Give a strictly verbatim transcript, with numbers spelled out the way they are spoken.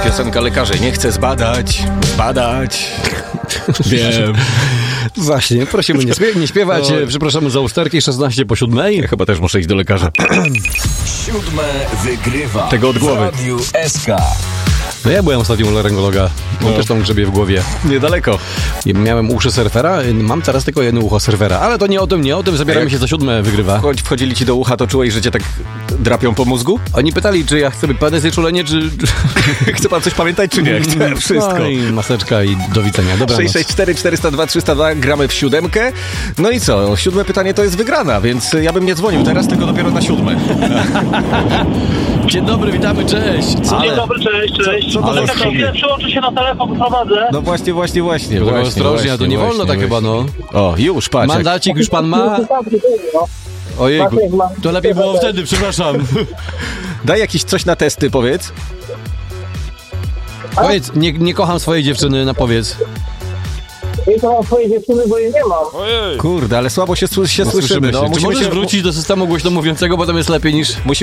Piosenka lekarzy. Nie chcę zbadać, zbadać. Wiem. Właśnie, prosimy nie, śpiew- nie śpiewać. O. Przepraszamy za usterki, szesnaście po siódmej. Ja chyba też muszę iść do lekarza. Siódme wygrywa. Tego od głowy. W Radiu S K. No ja byłem ostatnio u laryngologa. On No. też tam grzebie w głowie. Niedaleko. I miałem uszy surfera, mam teraz tylko jedno ucho surfera. Ale to nie o tym, nie o tym. Zabieramy Jak- się za siódme wygrywa. Choć wchodzili ci do ucha, to czułeś, że cię tak drapią po mózgu? Oni pytali, czy ja chcę P D znieczulenie, czy... Chce pan coś pamiętać, czy nie? Chcę wszystko. No i maseczka i do widzenia. Dobra. sześć sześć cztery cztery zero dwa trzysta dwa, gramy w siódemkę. No i co? Siódme pytanie to jest wygrana, więc ja bym nie dzwonił teraz, tylko dopiero na siódme. Dzień dobry, witamy, cześć. Co? Dzień dobry, cześć, cześć. Co to Ale za tak sobie? chwilę przyłączę się na telefon, bo prowadzę. No właśnie, właśnie, właśnie. Tylko właśnie, ostrożnie, właśnie, to nie wolno właśnie, tak chyba, no. O, już, patrz. jak- Mandacik już pan ma? Ojejku, to lepiej było wtedy, przepraszam. Daj jakieś coś na testy, powiedz. Powiedz, nie, nie kocham swojej dziewczyny, na powiedz. Nie to mam swojej dziewczyny, bo jej nie mam. Kurde, ale słabo się, sły- się No, słyszymy. się. No, Czy musimy możesz się wrócić do systemu głośno mówiącego, bo tam jest lepiej niż... Musimy